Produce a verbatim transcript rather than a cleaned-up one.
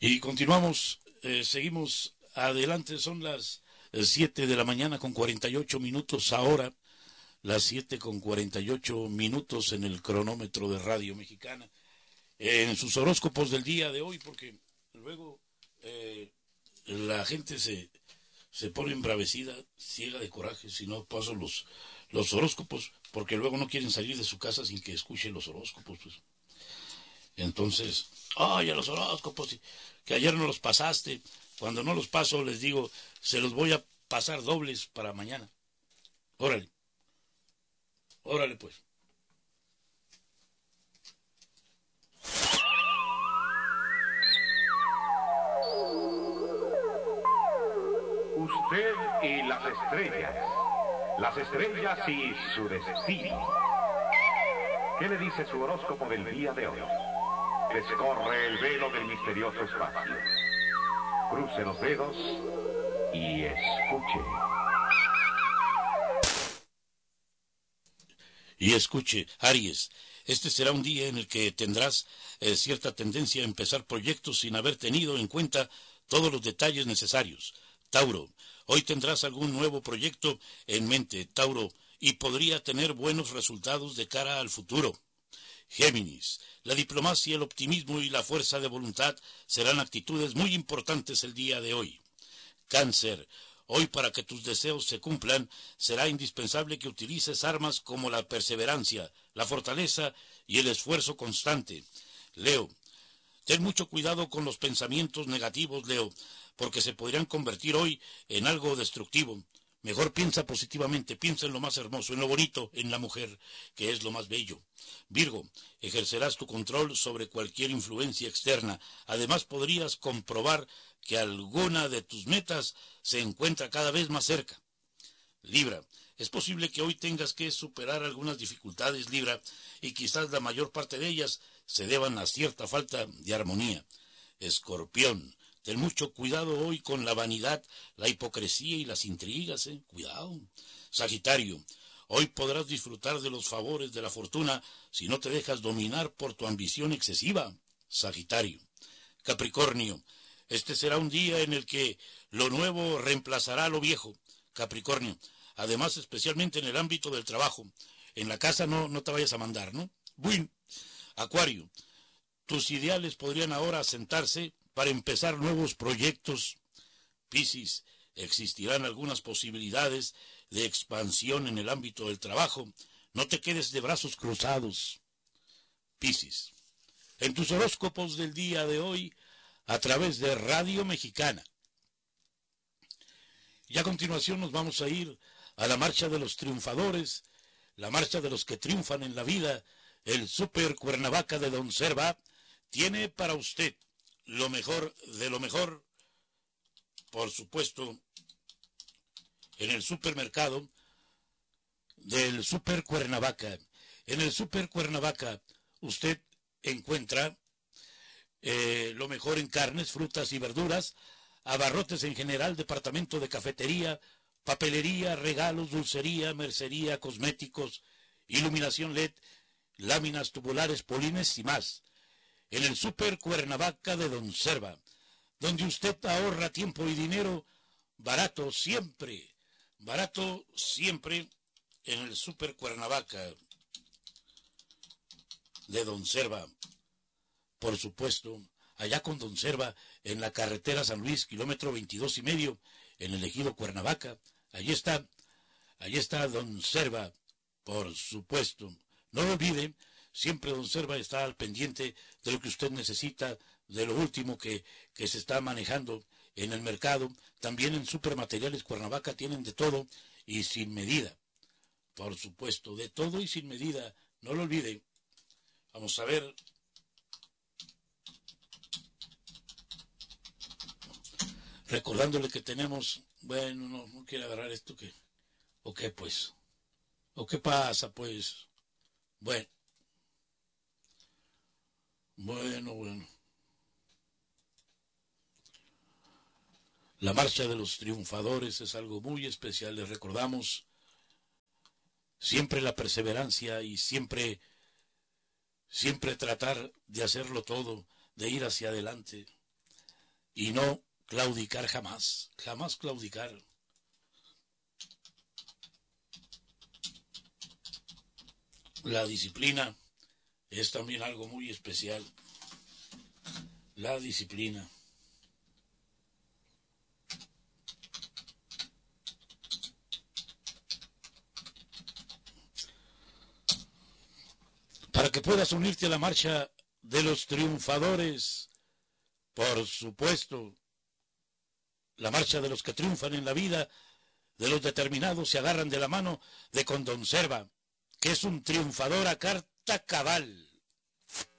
Y continuamos, eh, seguimos adelante, son las eh, siete de la mañana con cuarenta y ocho minutos ahora, las siete con cuarenta y ocho minutos en el cronómetro de Radio Mexicana, eh, en sus horóscopos del día de hoy, porque luego eh, la gente se, se pone embravecida, ciega de coraje, si no paso los, los horóscopos, porque luego no quieren salir de su casa sin que escuchen los horóscopos, pues. Entonces, ay, a los horóscopos, que ayer no los pasaste. Cuando no los paso, les digo, se los voy a pasar dobles para mañana. Órale, órale pues. Usted y las estrellas. Las estrellas y su destino. ¿Qué le dice su horóscopo del día de hoy? Descorre el velo del misterioso espacio. Cruce los dedos y escuche. Y escuche, Aries, este será un día en el que tendrás eh, cierta tendencia a empezar proyectos sin haber tenido en cuenta todos los detalles necesarios. Tauro, hoy tendrás algún nuevo proyecto en mente, Tauro, y podría tener buenos resultados de cara al futuro. Géminis, la diplomacia, el optimismo y la fuerza de voluntad serán actitudes muy importantes el día de hoy. Cáncer, hoy para que tus deseos se cumplan, será indispensable que utilices armas como la perseverancia, la fortaleza y el esfuerzo constante. Leo, ten mucho cuidado con los pensamientos negativos, Leo, porque se podrían convertir hoy en algo destructivo. Mejor piensa positivamente, piensa en lo más hermoso, en lo bonito, en la mujer, que es lo más bello. Virgo, ejercerás tu control sobre cualquier influencia externa. Además podrías comprobar que alguna de tus metas se encuentra cada vez más cerca. Libra, es posible que hoy tengas que superar algunas dificultades, Libra, y quizás la mayor parte de ellas se deban a cierta falta de armonía. Escorpión, ten mucho cuidado hoy con la vanidad, la hipocresía y las intrigas, ¿eh? Cuidado. Sagitario, hoy podrás disfrutar de los favores de la fortuna si no te dejas dominar por tu ambición excesiva. Sagitario. Capricornio, este será un día en el que lo nuevo reemplazará a lo viejo. Capricornio, además especialmente en el ámbito del trabajo. En la casa no, no te vayas a mandar, ¿no? Bueno. Acuario, tus ideales podrían ahora asentarse para empezar nuevos proyectos. Piscis, existirán algunas posibilidades de expansión en el ámbito del trabajo. No te quedes de brazos cruzados. Piscis, en tus horóscopos del día de hoy, a través de Radio Mexicana. Y a continuación nos vamos a ir a la marcha de los triunfadores, la marcha de los que triunfan en la vida. El Super Cuernavaca de Don Serva tiene para usted lo mejor de lo mejor, por supuesto, en el supermercado del Super Cuernavaca. En el Super Cuernavaca usted encuentra eh, lo mejor en carnes, frutas y verduras, abarrotes en general, departamento de cafetería, papelería, regalos, dulcería, mercería, cosméticos, iluminación L E D, láminas tubulares, polines y más. En el Super Cuernavaca de Don Serva, donde usted ahorra tiempo y dinero, barato siempre, barato siempre, en el Super Cuernavaca de Don Serva. Por supuesto, allá con Don Serva, en la carretera San Luis, kilómetro veintidós y medio, en el ejido Cuernavaca. Allí está, allí está Don Serva, por supuesto. No lo olvide, siempre Don Serva está al pendiente de lo que usted necesita, de lo último que, que se está manejando en el mercado. También en Supermateriales Cuernavaca tienen de todo y sin medida. Por supuesto, de todo y sin medida. No lo olvide. Vamos a ver. Recordándole que tenemos, bueno, no, no quiere agarrar esto que, o qué pues, o qué pasa pues, bueno, bueno, bueno. La marcha de los triunfadores es algo muy especial, les recordamos siempre la perseverancia y siempre, siempre tratar de hacerlo todo, de ir hacia adelante. y no claudicar jamás, jamás claudicar. La disciplina es también algo muy especial. La disciplina. Para que puedas unirte a la marcha de los triunfadores, por supuesto, la marcha de los que triunfan en la vida, de los determinados se agarran de la mano de Condonserva, que es un triunfador a carta cabal.